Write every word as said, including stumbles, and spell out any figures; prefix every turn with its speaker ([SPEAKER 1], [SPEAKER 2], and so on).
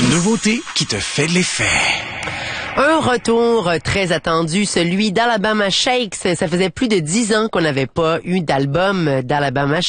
[SPEAKER 1] Une nouveauté qui te fait l'effet.
[SPEAKER 2] Un retour très attendu, celui d'Alabama Shakes. Ça faisait plus de dix ans qu'on n'avait pas eu d'album d'Alabama Shakes.